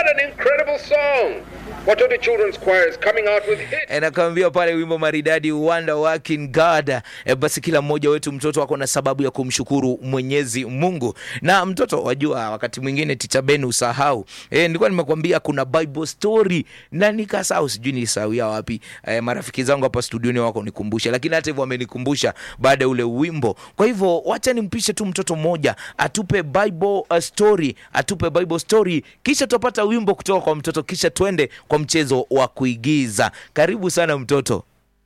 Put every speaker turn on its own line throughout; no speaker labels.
What an incredible song. Watoto Children's Choir is coming out with hits.
Nakwambia pale wimbo maridadi Wonder Working God. Basi kila mmoja wetu mtoto wako na sababu ya kumshukuru Mwenyezi Mungu. Na mtoto wajua wakati mwingine teacher Ben usahau. Nilikuwa nimekuambia kuna Bible story na nikasahau sijui nilisahau wapi. Marafiki zangu hapa studioni wako nikumbusha, lakini hata hivyo wamenikumbusha baada ya ule wimbo. Kwa hivyo wacha nimpishe tu mtoto mmoja atupe Bible story, kisha tupata wimbo kutoka kwa mtoto, kisha twende kwa mchezo wa kuigiza. Karibu sana mtoto.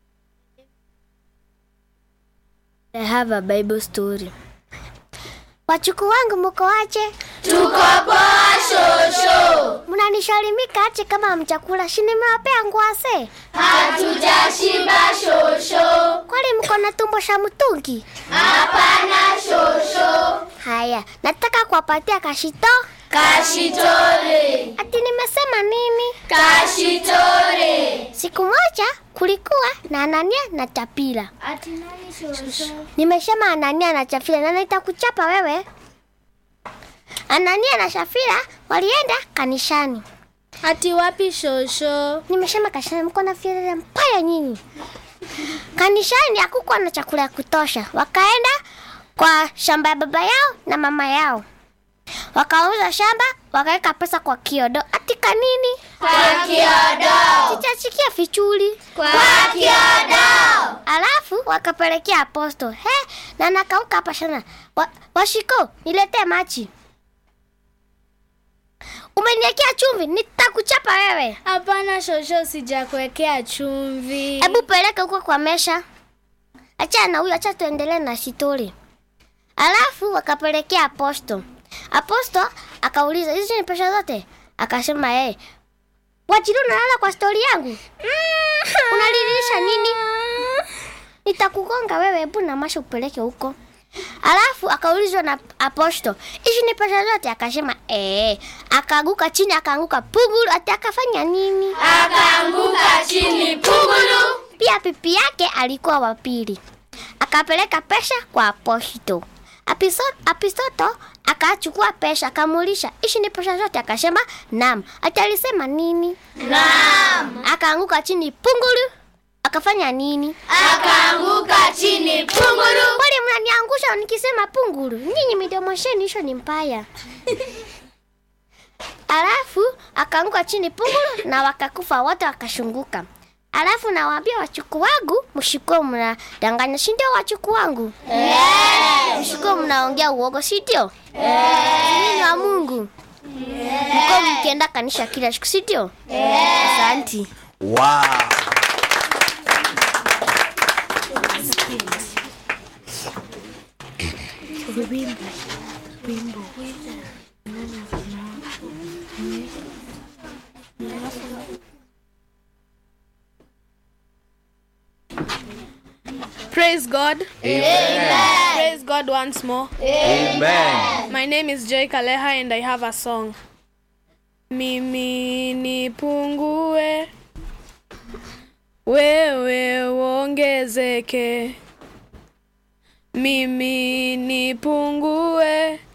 I have a Bible story. Wachuku wangu mko aje?
Tuko poa shosho.
Mnanishalimika aje kama mchakula? Si nimewapea ngwase?
Hatujashiba shosho.
Kwani mko na tumbo sha mtungi?
Hapana shosho.
Haya, nataka kuwapatia kashito.
Kashitore.
Ati nimesema nini?
Kashitore.
Siku moja kulikuwa na Anania na Chapila.
Ati nani shosho?
Nimesema Anania na Chapila na nitakuchapa wewe. Anania na Chapila walienda kanisani.
Ati wapi shosho?
Nimesema kanisani, mko na fielele mbaya nyinyi. Kanisani hakukuwa na chakula ya kutosha. Wakaenda kwa shamba ya baba yao na mama yao. Wakauza shamba, wakaweka pesa kwa kiodo. Ati kanini?
Kwa kiodo.
Sitachikia fichuli.
Kwa kiodo.
Alafu wakapelekea aposto. Na nakauka hapa sana. Washiko, niletee maji. Umeniwekea chumvi, nitakuchapa wewe.
Hapana shosho, sijakuwekea chumvi.
Hebu peleka huko kwa mesha. Achana huyu, acha tuendelee na story. Alafu wakapelekea aposto. Aposto akauliza, hizi ni pesa zote? Akasema Wajiru nalala kwa story yangu? Unalilisha nini? Nitakugonga wewe, hebu na masha upeleke huko. Alafu akaulizwa na aposto, hizi ni pesa zote? Akasema akaanguka chini, akaanguka pugulu. Ati akafanya nini?
Akaanguka chini pugulu.
Pia pipi yake alikuwa wa pili. Akapeleka pesa kwa aposto. Apisoto akachukua pesa, akamuuliza, hizi ni pesa zote? Akasema naam. Ati alisema nini?
Naam.
Akaanguka chini pungulu. Akafanya nini?
Akaanguka chini pungulu.
Kwani mnaniangusha nikisema pungulu? Nyinyi midomo sheni hiyo ni mbaya. Alafu akaanguka chini pungulu na wakakufa wote, wakashunguka. Alafu nawaambia wachuku wangu, mshiko mnadanganya, si ndio wachuku wangu? Mshiko mnaongea uogo, si ndio? Nini wa Mungu? Mko mkienda kanisa kila siku, si ndio? Asante.
Wow.
Praise God.
Amen.
Praise God once more.
Amen.
My name is Joy Kaleha and I have a song. Mimi nipungue, wewe uongezeke. Mimi nipungue,